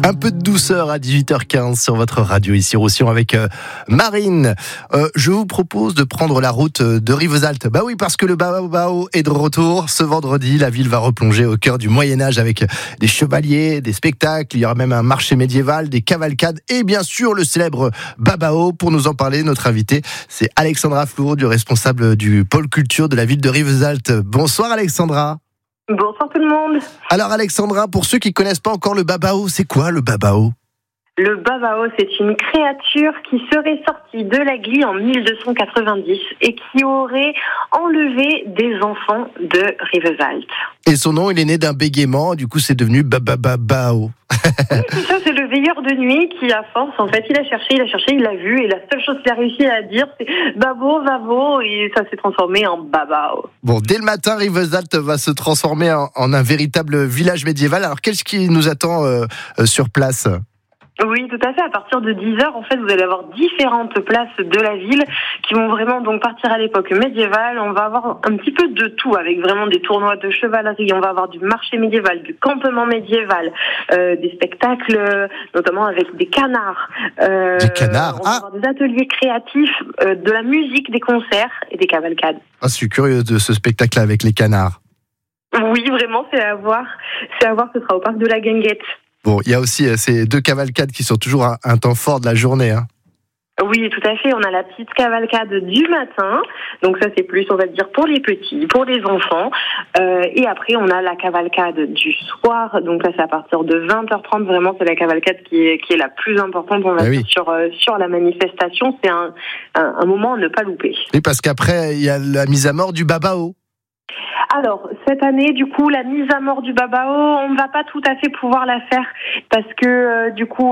Un peu de douceur à 18h15 sur votre radio ici Roussillon avec Marine. Je vous propose de prendre la route de Rivesaltes. Bah oui, parce que le Babao est de retour ce vendredi. La ville va replonger au cœur du Moyen-Âge avec des chevaliers, des spectacles. Il y aura même un marché médiéval, des cavalcades et bien sûr le célèbre Babao. Pour nous en parler, notre invité, c'est Alexandra Flour, du responsable du pôle culture de la ville de Rivesaltes. Bonsoir Alexandra. Bonsoir tout le monde. Alors Alexandra, pour ceux qui ne connaissent pas encore le Babao, c'est quoi le Babao ? Le Babao, c'est une créature qui serait sortie de la glie en 1290 et qui aurait enlevé des enfants de Rivesaltes. Et son nom, il est né d'un bégaiement, du coup c'est devenu Babao. Oui, c'est ça, c'est le veilleur de nuit qui, à force, en fait, il a cherché, il l'a vu, et la seule chose qu'il a réussi à dire, c'est Babo, Babo, et ça s'est transformé en Babao. Bon, dès le matin, Rivesaltes va se transformer en un véritable village médiéval. Alors, qu'est-ce qui nous attend sur place ? Oui, tout à fait. À partir de 10h, en fait, vous allez avoir différentes places de la ville qui vont vraiment donc partir à l'époque médiévale. On va avoir un petit peu de tout, avec vraiment des tournois de chevalerie. On va avoir du marché médiéval, du campement médiéval, des spectacles, notamment avec des canards. Des canards. On va avoir des ateliers créatifs, de la musique, des concerts et des cavalcades. Ah, je suis curieux de ce spectacle avec les canards. Oui, vraiment, c'est à voir. Ce sera au parc de la Guinguette. Bon, il y a aussi ces deux cavalcades qui sont toujours un temps fort de la journée. Hein. Oui, tout à fait. On a la petite cavalcade du matin. Donc ça, c'est plus, on va dire, pour les petits, pour les enfants. Et après, on a la cavalcade du soir. Donc là, c'est à partir de 20h30. Vraiment, c'est la cavalcade qui est la plus importante, on va dire, sur la manifestation. C'est un moment à ne pas louper. Oui, parce qu'après, il y a la mise à mort du Babao. Alors, cette année, du coup, la mise à mort du Babao, on ne va pas tout à fait pouvoir la faire parce que,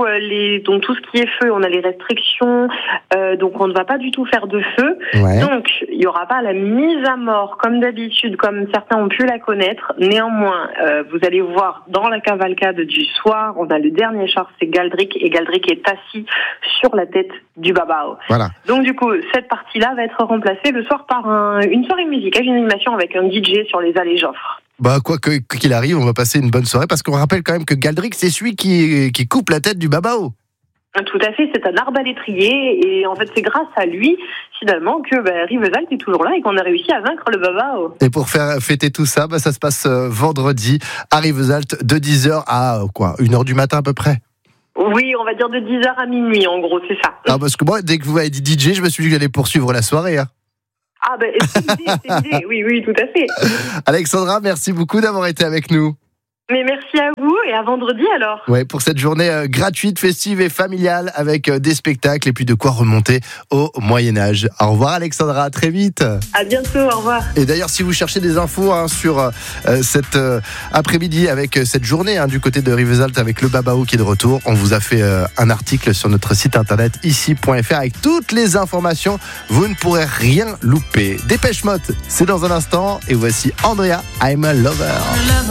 donc tout ce qui est feu, on a les restrictions, donc on ne va pas du tout faire de feu. Ouais. Donc, il n'y aura pas la mise à mort comme d'habitude, comme certains ont pu la connaître. Néanmoins, vous allez voir dans la cavalcade du soir, on a le dernier char, c'est Galdric, et Galdric est assis sur la tête du Babao. Voilà. Donc, du coup, cette partie-là va être remplacée le soir par une soirée musicale, une animation avec un DJ sur les allées Joffre. Bah, quoi qu'il arrive, on va passer une bonne soirée parce qu'on rappelle quand même que Galdric, c'est celui qui coupe la tête du Babao. Tout à fait, c'est un arbalétrier et en fait c'est grâce à lui finalement que Rivesaltes est toujours là et qu'on a réussi à vaincre le Babao. Et pour faire fêter tout ça, ça se passe vendredi à Rivesaltes de 10h à 1h du matin à peu près. Oui, on va dire de 10h à minuit en gros, c'est ça. Ah, parce que moi, dès que vous m'avez dit DJ, je me suis dit que j'allais poursuivre la soirée. Hein. Ah c'est l'idée, oui, tout à fait. Alexandra, merci beaucoup d'avoir été avec nous. Mais merci à vous et à vendredi alors. Ouais, pour cette journée gratuite, festive et familiale avec des spectacles et puis de quoi remonter au Moyen-Âge. Au revoir Alexandra, à très vite. À bientôt, au revoir. Et d'ailleurs, si vous cherchez des infos sur cet après-midi avec cette journée du côté de Rivesaltes avec le Babao qui est de retour, on vous a fait un article sur notre site internet ici.fr avec toutes les informations. Vous ne pourrez rien louper. Dépêche Mode, c'est dans un instant et voici Andrea, I'm a Lover.